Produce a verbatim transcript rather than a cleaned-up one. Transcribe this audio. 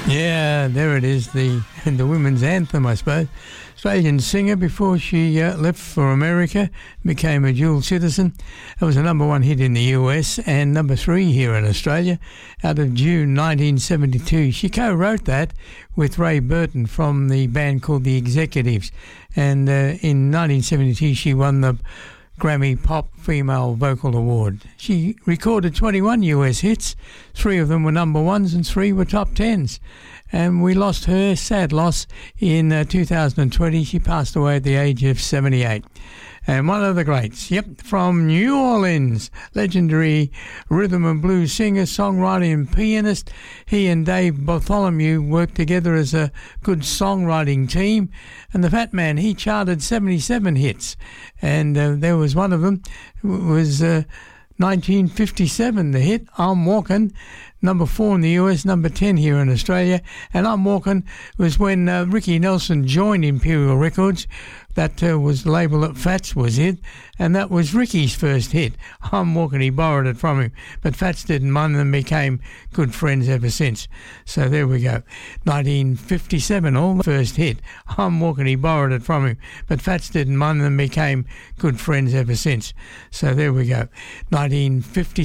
Yeah, there it is, the the women's anthem, I suppose. Australian singer before she uh, left for America, became a dual citizen. It was a number one hit in the U S and number three here in Australia out of June nineteen seventy-two. She co-wrote that with Ray Burton from the band called The Executives. And uh, in nineteen seventy-two she won the Grammy Pop Female Vocal Award. She recorded twenty-one U S hits. Three of them were number ones and three were top tens. And we lost her, sad loss, in uh, two thousand twenty. She passed away at the age of seventy-eight. And one of the greats, yep, from New Orleans, legendary rhythm and blues singer, songwriter and pianist. He and Dave Bartholomew worked together as a good songwriting team. And the Fat Man, he charted seventy-seven hits. And uh, there was one of them, was uh, nineteen fifty-seven, the hit, I'm Walking, number four in the U S, number ten here in Australia. And I'm Walking was when uh, Ricky Nelson joined Imperial Records. That uh, was the label that Fats was in, and that was Ricky's first hit. I'm Walking, he borrowed it from him, but Fats didn't mind and became good friends ever since. So there we go. nineteen fifty-seven, all the first hit. I'm Walking, he borrowed it from him, but Fats didn't mind and became good friends ever since. So there we go. nineteen fifty-seven.